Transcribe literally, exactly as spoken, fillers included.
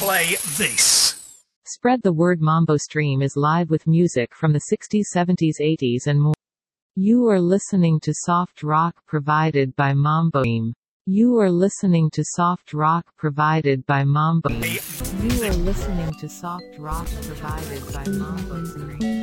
play this. Spread the word. Mambo Stream is live with music from the sixties, seventies, eighties and more. You are listening to soft rock provided by Mambo Stream. You are listening to soft rock provided by Mambo. You are listening to soft rock provided by Mambo Stream.